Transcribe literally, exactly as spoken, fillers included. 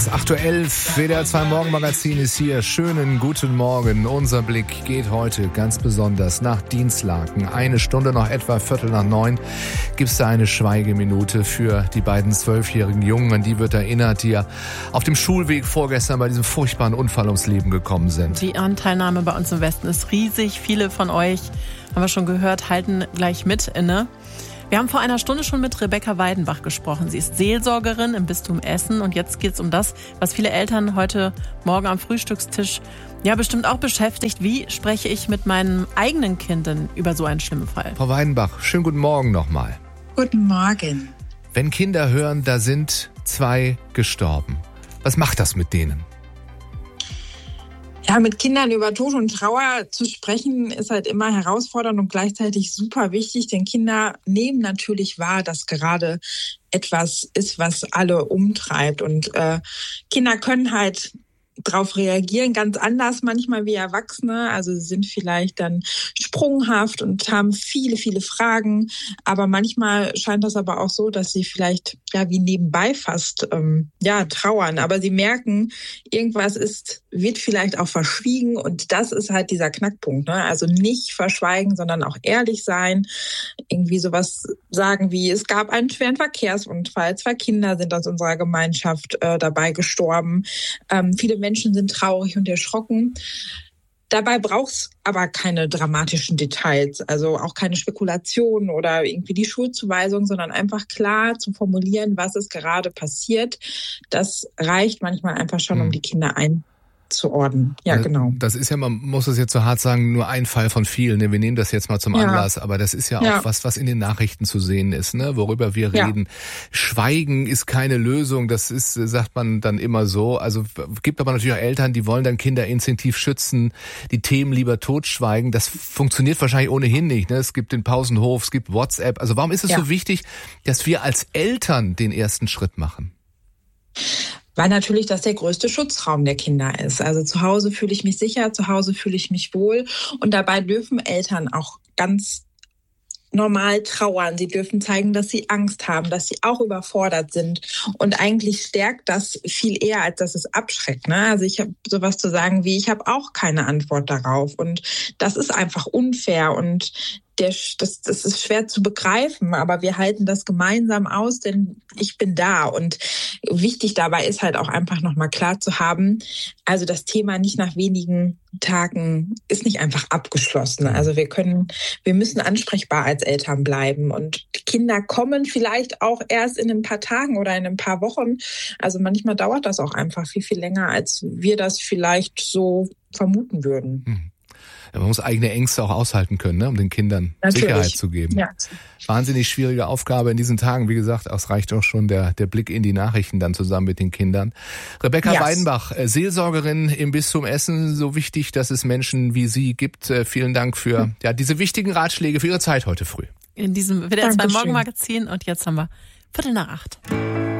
Das acht Uhr elf W D R zwei Morgenmagazin ist hier. Schönen guten Morgen. Unser Blick geht heute ganz besonders nach Dinslaken. Eine Stunde noch etwa Viertel nach neun gibt es da eine Schweigeminute für die beiden zwölfjährigen Jungen. An die wird erinnert, die ja auf dem Schulweg vorgestern bei diesem furchtbaren Unfall ums Leben gekommen sind. Die Anteilnahme bei uns im Westen ist riesig. Viele von euch, haben wir schon gehört, halten gleich mit inne. Wir haben vor einer Stunde schon mit Rebecca Weidenbach gesprochen. Sie ist Seelsorgerin im Bistum Essen und jetzt geht es um das, was viele Eltern heute Morgen am Frühstückstisch ja bestimmt auch beschäftigt. Wie spreche ich mit meinen eigenen Kindern über so einen schlimmen Fall? Frau Weidenbach, schönen guten Morgen nochmal. Guten Morgen. Wenn Kinder hören, da sind zwei gestorben, was macht das mit denen? Ja, mit Kindern über Tod und Trauer zu sprechen, ist halt immer herausfordernd und gleichzeitig super wichtig, denn Kinder nehmen natürlich wahr, dass gerade etwas ist, was alle umtreibt. Und äh, Kinder können halt darauf reagieren, ganz anders manchmal wie Erwachsene. Also sie sind vielleicht dann sprunghaft und haben viele, viele Fragen. Aber manchmal scheint das aber auch so, dass sie vielleicht ja wie nebenbei fast ähm, ja trauern. Aber sie merken, irgendwas ist, wird vielleicht auch verschwiegen. Und das ist halt dieser Knackpunkt. Ne? Also nicht verschweigen, sondern auch ehrlich sein. Irgendwie sowas sagen wie, es gab einen schweren Verkehrsunfall. Zwei Kinder sind aus unserer Gemeinschaft äh, dabei gestorben. Ähm, viele Menschen sind traurig und erschrocken. Dabei braucht es aber keine dramatischen Details, also auch keine Spekulationen oder irgendwie die Schuldzuweisung, sondern einfach klar zu formulieren, was ist gerade passiert. Das reicht manchmal einfach schon, um die Kinder einzuordnen. Ja, genau. Das ist ja, man muss es jetzt so hart sagen, nur ein Fall von vielen. Ne? Wir nehmen das jetzt mal zum ja. Anlass, aber das ist ja auch ja. was, was in den Nachrichten zu sehen ist, ne? Worüber wir ja. reden. Schweigen ist keine Lösung, das ist, sagt man dann immer so. Also gibt aber natürlich auch Eltern, die wollen dann Kinder instinktiv schützen, die Themen lieber totschweigen. Das funktioniert wahrscheinlich ohnehin nicht. Ne? Es gibt den Pausenhof, es gibt WhatsApp. Also warum ist es ja. so wichtig, dass wir als Eltern den ersten Schritt machen? Weil natürlich das der größte Schutzraum der Kinder ist. Also zu Hause fühle ich mich sicher, zu Hause fühle ich mich wohl. Und dabei dürfen Eltern auch ganz normal trauern. Sie dürfen zeigen, dass sie Angst haben, dass sie auch überfordert sind. Und eigentlich stärkt das viel eher, als dass es abschreckt. Ne? Also ich habe sowas zu sagen wie, ich habe auch keine Antwort darauf. Und das ist einfach unfair und Der, das, das ist schwer zu begreifen, aber wir halten das gemeinsam aus, denn ich bin da. Und wichtig dabei ist halt auch einfach nochmal klar zu haben, also das Thema nicht nach wenigen Tagen ist nicht einfach abgeschlossen. Also wir können, wir müssen ansprechbar als Eltern bleiben. Und die Kinder kommen vielleicht auch erst in ein paar Tagen oder in ein paar Wochen. Also manchmal dauert das auch einfach viel, viel länger, als wir das vielleicht so vermuten würden. Hm. Ja, man muss eigene Ängste auch aushalten können, ne, um den Kindern Natürlich. Sicherheit zu geben. Ja. Wahnsinnig schwierige Aufgabe in diesen Tagen. Wie gesagt, es reicht auch schon der, der Blick in die Nachrichten dann zusammen mit den Kindern. Rebecca yes. Weidenbach, Seelsorgerin im Bistum Essen. So wichtig, dass es Menschen wie Sie gibt. Vielen Dank für hm. ja, diese wichtigen Ratschläge, für Ihre Zeit heute früh. In diesem W D R zwei Morgenmagazin. Und jetzt haben wir Viertel nach acht.